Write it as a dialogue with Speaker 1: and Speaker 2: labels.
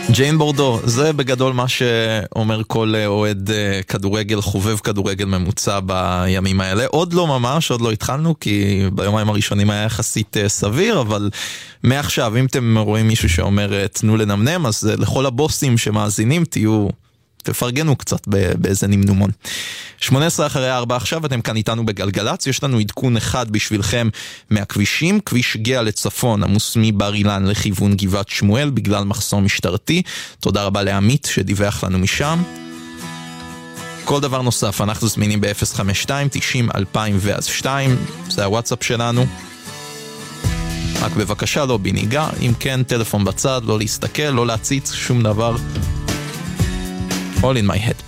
Speaker 1: ג'יין בורדו, זה בגדול מה שאומר כל אוהד כדורגל, חובב כדורגל ממוצע בימים האלה. עוד לא ממש, עוד לא התחלנו, כי ביומיים הראשונים היה יחסית סביר, אבל מעכשיו, אם אתם רואים מישהו שאומר תנו לנמנם, אז לכל הבוסים שמאזינים תפרגנו קצת באיזה נמנומון. 18 אחרי 4 עכשיו, אתם כאן איתנו בגלגלץ, יש לנו עדכון אחד בשבילכם מהכבישים, כביש גאה לצפון, עמוס מבר אילן לכיוון גבעת שמואל, בגלל מחסום משטרתי, תודה רבה לעמית שדיווח לנו משם. כל דבר נוסף, אנחנו זמינים ב-052-90-2002, זה הוואטסאפ שלנו. רק בבקשה לא בנהיגה, אם כן טלפון בצד, לא להסתכל, לא להציץ, שום דבר. All in my head.